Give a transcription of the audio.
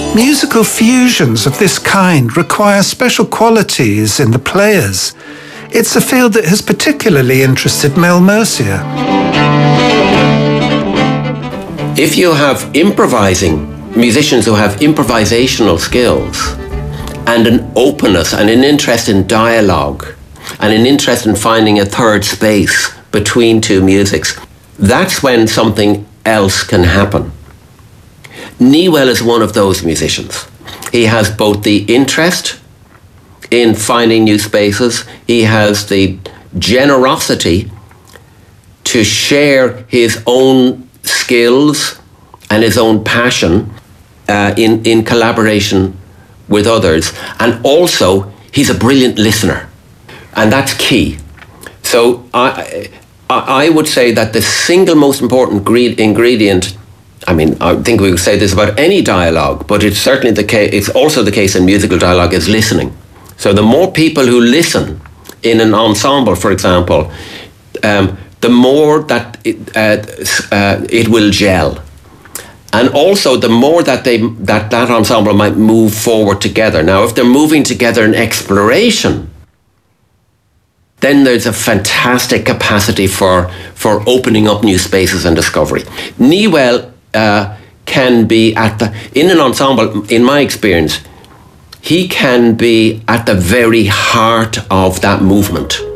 Musical fusions of this kind require special qualities in the players. It's a field that has particularly interested Mel Mercier. If you have musicians who have improvisational skills and an openness and an interest in dialogue and an interest in finding a third space between two musics, that's when something else can happen. Newell is one of those musicians. He has both the interest in finding new spaces, he has the generosity to share his own skills and his own passion in collaboration with others, and also he's a brilliant listener, and that's key. So I would say that the single most important ingredient, I mean, I think we would say this about any dialogue, but it's certainly the case, it's also the case in musical dialogue, is listening. So the more people who listen in an ensemble, for example, the more that it will gel. And also the more that that ensemble might move forward together. Now, if they're moving together in exploration, then there's a fantastic capacity for opening up new spaces and discovery. Newell can be in an ensemble, in my experience, he can be at the very heart of that movement.